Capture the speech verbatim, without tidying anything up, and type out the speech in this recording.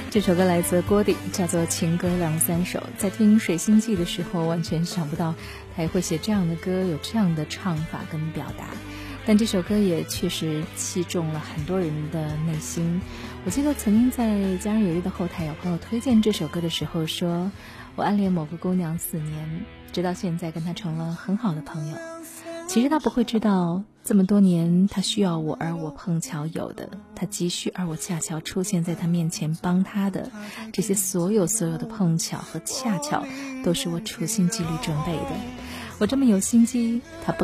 这首歌来自郭顶，叫做《情歌两三首》。在听《水星记》的时候，完全想不到他也会写这样的歌，有这样的唱法跟表达。但这首歌也确实击中了很多人的内心。我记得曾经在家人有约的后台，有朋友推荐这首歌的时候说，我暗恋某个姑娘四年，直到现在跟她成了很好的朋友。其实他不会知道，这么多年他需要我，而我碰巧有的，他急需，而我恰巧出现在他面前帮他的，这些所有所有的碰巧和恰巧，都是我处心积虑准备的。我这么有心机，他不